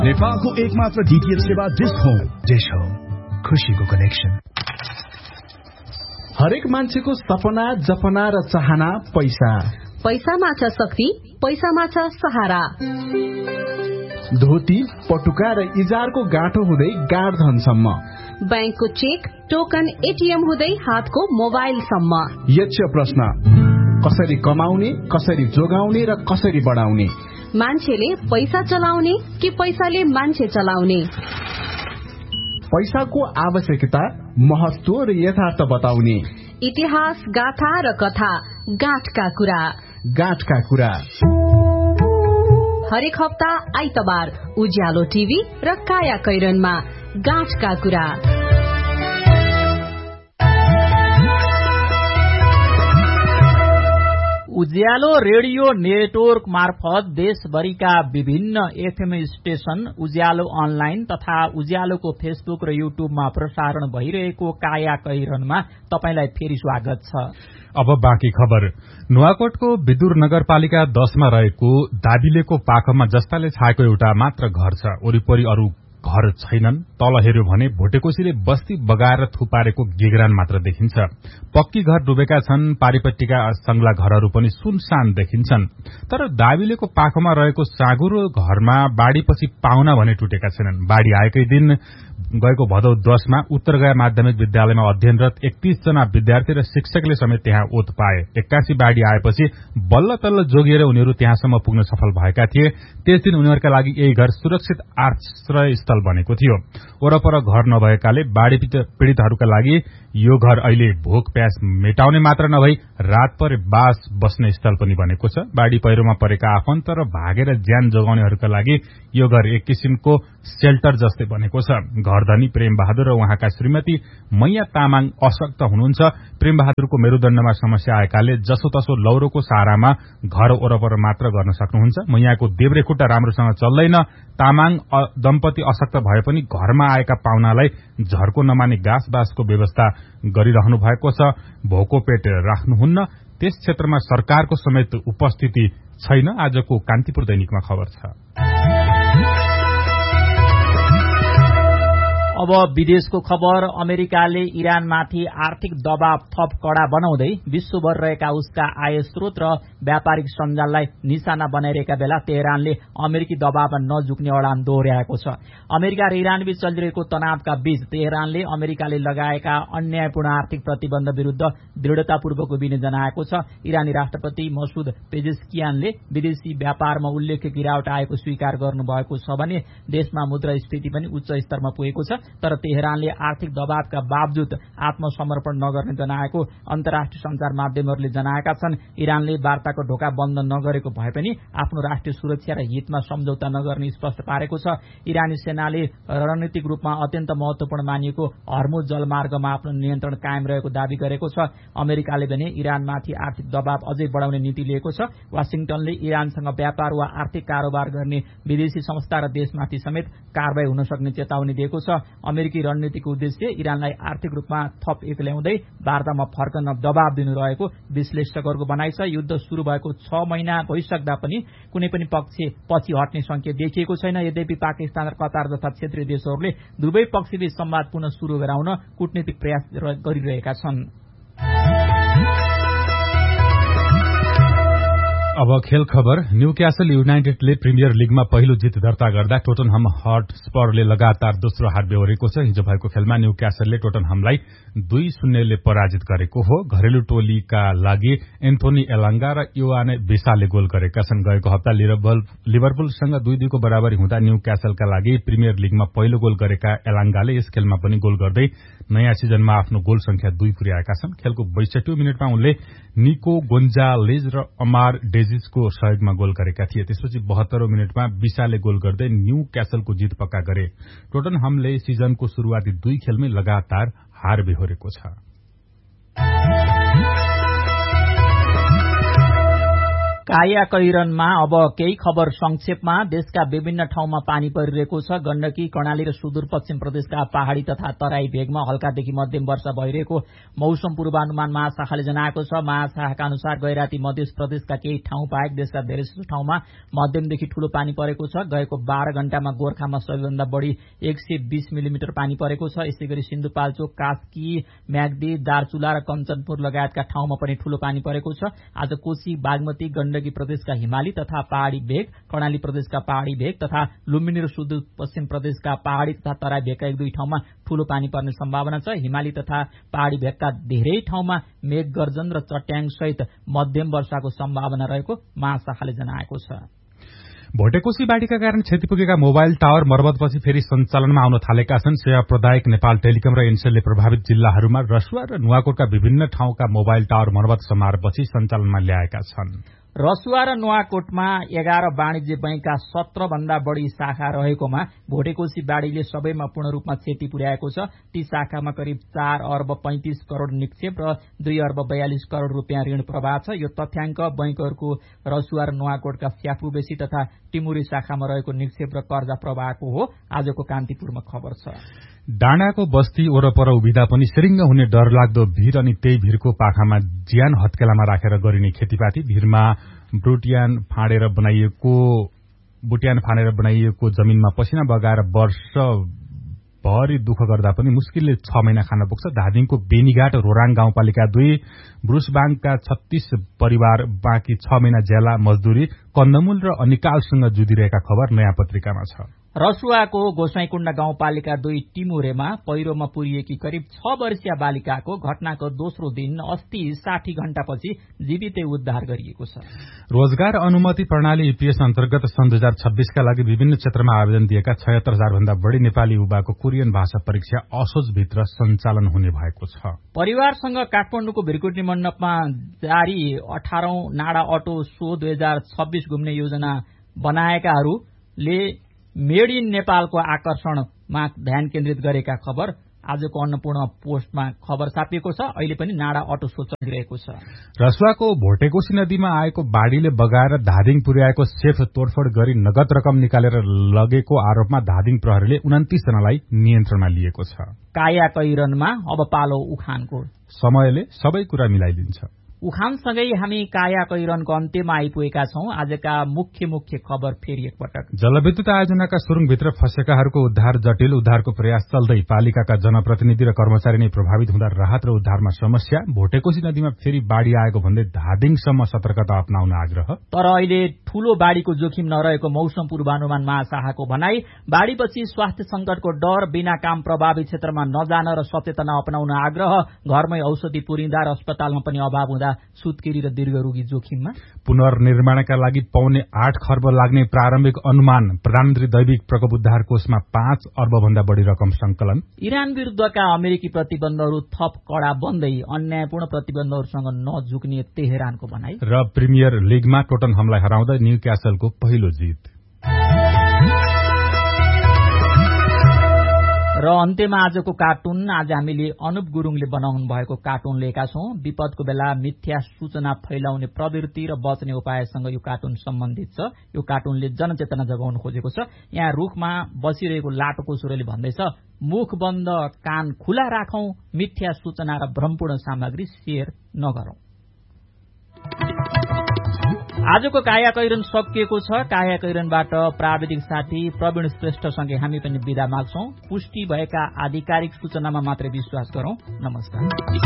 नेपालको एकमात्र डीटीएच सेवा डिश होम खुशीको कनेक्सन। हरेक मान्छेको सपना जपना र चाहना पैसा। पैसामा छ शक्ति, पैसामा छ सहारा। धोती पटुका र इजारको गाँठो हुँदै गाडधनसम्म, बैंकको चेक टोकन एटीएम हुँदै हातको मोबाइलसम्म। यक्ष प्रश्न, कसरी कमाउने, कसरी जोगाउने र कसरी बढाउने? मान्छेले पैसा चलाउने कि पैसाले मान्छे चलाउने? पैसाको आवश्यकता, महत्व र यथार्थ बताउने। इतिहास, गाथा र कथा, गाँठका कुरा। गाँठका कुरा हरेक हप्ता आइतबार उज्यालो टिभी र काया कैरनमा गाँठका कुरा। उज्यालो रेडियो नेटवर्क मार्फत देशभरिका विभिन्न एफएम स्टेशन, उज्यालो अनलाइन तथा उज्यालोको फेसबुक र युट्युबमा प्रसारण भइरहेको काया कैरनमा तपाईलाई फेरि स्वागत छ। अब बाँकी खबर। नुवाकोटको विदुर नगरपालिका 10 मा रहेको दाबिलेको पाखमा जस्ताले छाएको एउटा मात्र घर छ। वरिपरि अरू घर छैनन्। तल हेर्यो भने भोटेकोसीले बस्ती बगाएर थुपारेको गिगरान मात्र देखिन्छ। पक्की घर डुबेका छन्। पारिपट्टिका संगला घरहरू पनि सुनसान देखिन्छन्। तर दाबिलेको पाखमा रहेको साँगुरो घरमा बाढ़ीपछि पाहुना भने टुटेका छैनन्। बाढ़ी आएकै दिन गएको भदौ 10 मा उत्तरगया माध्यमिक विद्यालयमा अध्ययनरत 31 जना विद्यार्थी र शिक्षकले समेत त्यहाँ ओत पाए। 81 बाढ़ी आएपछि बल्ल तल्ल जोगिएर उनीहरू त्यहाँसम्म पुग्न सफल भएका थिए। त्यस दिन उनीहरूका लागि यही घर सुरक्षित आश्रय स्थल बनेको थियो। वरपर घर नभएकाले बाढ़ी पीड़ितहरूका लागि यो घर अहिले भोक प्यास मेटाउने मात्र नभई रात परे बास बस्ने स्थल पनि बनेको छ। बाढ़ी पहिरोमा परेका आफन्त र भागेर ज्यान जोगाउनेहरूका लागि यो घर एक किसिमको सेल्टर जस्तै बनेको छ। घरधनी प्रेम बहादुर र उहाँका श्रीमती मैया तामाङ अशक्त हुनुहुन्छ। प्रेम बहादुरको मेरुदण्डमा समस्या आएकाले जसोतसो लौरोको सहारामा घर वरपर मात्र गर्न सक्नुहुन्छ। मैयाको देब्रे खुट्टा राम्रोसँग चल्दैन। तामाङ दम्पति अशक्त भए पनि घरमा आएका पाहुनालाई झर्को नमाने घाँस बाँसको व्यवस्था गरिरहनु भएको छ। भोको पेट राख्नुहुन्न। त्यस क्षेत्रमा सरकारको समेत उपस्थिति छैन। आजको कान्तिपुर दैनिकमा खबर छ। अब विदेशको खबर। अमेरिकाले इरानमाथि आर्थिक दबाव थप कड़ा बनाउँदै विश्वभर रहेका उसका आय स्रोत र व्यापारिक सञ्जाललाई निशाना बनाइरहेका बेला तेहरानले अमेरिकी दबावमा नझुक्ने अडान दोहोर्याएको छ। अमेरिका र इरान बीच चलिरहेको तनावका बीच तेहरानले अमेरिकाले लगाएका अन्यायपूर्ण आर्थिक प्रतिबन्ध विरूद्ध दृढतापूर्वक उभिने जनाएको छ। इरानी राष्ट्रपति मसूद पेजेस्कियानले विदेशी व्यापारमा उल्लेख्य गिरावट आएको स्वीकार गर्नुभएको छ भने देशमा मुद्रास्फीति पनि उच्च स्तरमा पुगेको छ। तर तेहरानले आर्थिक दबावका बावजुद आत्मसमर्पण नगर्ने जनाएको अन्तर्राष्ट्रिय संचार माध्यमहरूले जनाएका छन्। इरानले वार्ताको ढोका बन्द नगरेको भए पनि आफ्नो राष्ट्रिय सुरक्षा र हितमा सम्झौता नगर्ने स्पष्ट पारेको छ। इरानी सेनाले रणनीतिक रूपमा अत्यन्त महत्वपूर्ण मानिएको हर्मुज जलमार्गमा आफ्नो नियन्त्रण कायम रहेको दावी गरेको छ। अमेरिकाले भने इरानमाथि आर्थिक दबाव अझै बढाउने नीति लिएको छ। वाशिंटनले इरानसँग व्यापार वा आर्थिक कारोबार गर्ने विदेशी संस्था र देशमाथि समेत कारबाही हुन सक्ने चेतावनी दिएको छ। अमेरिकी रणनीतिको उद्देश्य इरानलाई आर्थिक रूपमा थप एक्ल्याउँदै वार्तामा फर्कन दबाव दिनु रहेको विश्लेषकहरूको भनाइ छ। युद्ध शुरू भएको 6 महिना भइसक्दा पनि कुनै पनि पक्ष पछि हट्ने संकेत देखिएको छैन। यद्यपि पाकिस्तान र कतार जस्ता क्षेत्रीय देशहरूले दुवै पक्षबीच संवाद पुनः शुरू गराउन कूटनीतिक प्रयास गरिरहेका छन्। अब खेल खबर। न्यूक्यासल युनाइटेडले प्रिमियर लीगमा पहिलो जित दर्ता गर्दा टोटनहम हटस्परले लगातार दोस्रो हार बेहोरेको छ। हिजो भएको खेलमा न्यूक्यासलले टोटनहमलाई 2-0 ले पराजित गरेको हो। घरेलु टोलीका लागि एन्थोनी एलाङ्गा र योआने बेसाले गोल गरेका छन्। गएको हप्ता लिभरपुलसँग 2-2 को बराबरी हुँदा न्यूक्यासलका लागि प्रिमियर लीगमा पहिलो गोल गरेका एलाङ्गाले यस खेलमा पनि गोल गर्दै नयाँ सिजनमा आफ्नो गोल संख्या 2 पुर्याएका छन्। खेलको 62 मिनेटमा उनले निको गोन्जालेज र अमार डेजिसको सहयोगमा गोल गरेका थिए। त्यसपछि 72 मिनेटमा बिसाले गोल गर्दै न्यू क्यासलको जित पक्का गरे। टोटनहमले सिजनको शुरूआती 2 खेलमै लगातार हार बेहोरेको छ। काया कैरनमा अब केही खबर संक्षेपमा। देशका विभिन्न ठाउँमा पानी परिरहेको छ। गण्डकी, कर्णाली र सुदूरपश्चिम प्रदेशका पहाड़ी तथा तराई भेगमा हल्कादेखि मध्यम वर्षा भइरहेको मौसम पूर्वानुमान महाशाखाले जनाएको छ। महाशाखाका अनुसार गैराती मध्य प्रदेशका केही ठाउँ बाहेक देशका धेरैजसो ठाउँमा मध्यमदेखि ठूलो पानी परेको छ। गएको 12 घण्टामा गोर्खामा सबैभन्दा बढ़ी 120 मिलिमिटर पानी परेको छ। यसैगरी सिन्धुपाल्चोक, कास्की, म्याग्दी, दार्चुला र कञ्चनपुर लगायतका ठाउँमा पनि ठूलो पानी परेको छ। आज कोशी, बागमती, गण्डकी प्रदेशका हिमाली तथा पहाड़ी भेग, कर्णाली प्रदेशका पहाड़ी भेग तथा लुम्बिनी र सुदूरपश्चिम प्रदेशका पहाड़ी तथा तराई भेगका एक दुई ठाउँमा ठूलो पानी पर्ने सम्भावना छ। हिमाली तथा पहाड़ी भेगका धेरै ठाउँमा मेघ गर्जन र चट्याङ सहित मध्यम वर्षाको सम्भावना रहेको महाशाखाले जनाएको छ। भोटेकोशी बाढ़ीका कारण क्षति पुगेका मोबाइल टावर मर्मतपछि फेरि सञ्चालनमा आउन थालेका छन्। सेवा प्रदायक नेपाल टेलिकम र एनसेलले प्रभावित जिल्लाहरूमा रसुवा र नुवाकोटका विभिन्न ठाउँका मोबाइल टावर मर्मत समारोहपछि सञ्चालनमा ल्याएका छन्। रसुवा र नुवाकोटमा 11 वाणिज्य बैंकका 17 भन्दा बढ़ी शाखा रहेकोमा भोटेकोशी बाढ़ीले सबैमा पूर्ण रूपमा क्षति पुर्याएको छ। ती शाखामा करिब 4 अर्ब 35 करोड़ निक्षेप र 2 अर्ब 42 करोड़ रूपियाँ ऋण प्रवाह छ। यो तथ्याङ्क बैंकहरूको रसुवा र नुवाकोटका स्याफुबेसी तथा टिमुरी शाखामा रहेको निक्षेप र कर्जा प्रवाहको हो। आजको कान्तिपुरमा खबर छ। डाँडाको बस्ती वरपर उभिँदा पनि सिरिङ्ग हुने डरलाग्दो भीर अनि त्यही भीरको पाखामा ज्यान हत्केलामा राखेर गरिने खेतीपाती। भीरमा बुट्यान फाँडेर बनाइएको जमिनमा पसिना बगाएर वर्षभरि दुःख गर्दा पनि मुस्किलले 6 महिना खान पुग्छ। धादिङको बेनीघाट रोराङ गाउँपालिका 2 ब्रुसबाङका 36 परिवार बाँकी 6 महिना ज्याला मजदूरी, कन्दमूल र अनिकालसँग जुधिरहेका खबर नयाँ पत्रिकामा छ। रसुवाको गोसाईकुण्ड गाउँपालिका 2 टिमुरेमा पहिरोमा पुरिएकी करिब 6 वर्षीय बालिकाको घटनाको दोस्रो दिन अस्ति 60 घण्टापछि जीवितै उद्धार गरिएको छ। रोजगार अनुमति प्रणाली ईपीएस अन्तर्गत सन् 2026 का लागि विभिन्न क्षेत्रमा आवेदन दिएका 76,000 भन्दा बढ़ी नेपाली युवाको कोरियन भाषा परीक्षा असोजभित्र सञ्चालन हुने भएको छ। परिवारसँग काठमाडौँको भिरकुटी मण्डपमा जारी 18औं नाडा अटो सो 2026 घुम्ने योजना बनाएकाहरूले मेड इन नेपालको आकर्षणमा ध्यान केन्द्रित गरेका खबर आजको अन्नपूर्ण पोस्टमा खबर छापिएको छ। अहिले पनि नाडा अटो सो चलिरहेको छ। रसुवाको भोटेकोशी नदीमा आएको बाढ़ीले बगाएर धादिङ पुर्याएको सेफ तोडफोड गरी नगद रकम निकालेर लगेको आरोपमा धादिङ प्रहरीले 29 जनालाई नियन्त्रणमा लिएको छ। काया कैरनमा अब पालो उखानको। समयले सबै कुरा मिलाइदिन्छ। उखानसँगै हामी काया कैरनको अन्त्यमा आइपुगेका छौं। आजका मुख्य खबर फेरि एकपटक। जलविद्युत आयोजनाका सुरुङभित्र फँसेकाहरूको उद्धार जटिल। उद्धारको प्रयास चल्दै पालिकाका जनप्रतिनिधि र कर्मचारी नै प्रभावित हुँदा राहत र उद्धारमा समस्या। भोटेकोशी नदीमा फेरि बाढ़ी आएको भन्दै धादिङसम्म सतर्कता अपनाउन आग्रह। तर अहिले ठूलो बाढ़ीको जोखिम नरहेको मौसम पूर्वानुमान महाशाखाको भनाई। बाढ़ीपछि स्वास्थ्य संकटको डर, बिना काम प्रभावित क्षेत्रमा नजान र सचेतना अपनाउन आग्रह। घरमै औषधि पुरिँदा र अस्पतालमा पनि अभाव हुँदा सुत्केरी र दीर्घरोगी जोखिममा। पुनर्निर्माणका लागि 8.25 खर्ब लाग्ने प्रारम्भिक अनुमान। प्रधानमन्त्री दैविक प्रकोप उद्धार कोषमा 5 अर्ब भन्दा बढ़ी रकम संकलन। इरान विरूद्धका अमेरिकी प्रतिबन्धहरू थप कड़ा बन्दै अन्यायपूर्ण प्रतिबन्धहरूसँग नझुक्ने तेहरानको भनाई। र प्रिमियर लिगमा टोटनहमलाई हराउँदै न्यूक्यासलको पहिलो जित। र अन्त्यमा आजको कार्टुन। आज हामीले अनुप गुरुङले बनाउनु भएको कार्टुन लिएका छौं। विपदको बेला मिथ्या सूचना फैलाउने प्रवृत्ति र बच्ने उपायसँग यो कार्टुन सम्बन्धित छ। यो कार्टुनले जनचेतना जगाउन खोजेको छ। यहाँ रुखमा बसिरहेको लाटोको सुरले भन्दैछ, मुख बन्द कान खुला राखौं, मिथ्या सूचना र भ्रमपूर्ण सामग्री शेयर नगरौं। आजको काया कैरन सकिएको छ। काया कैरनबाट प्राविधिक साथी प्रवीण श्रेष्ठसँगै हामी पनि बिदा माग्छौं। पुष्टि भएका आधिकारिक सूचनामा मात्रै विश्वास गरौं। नमस्कार।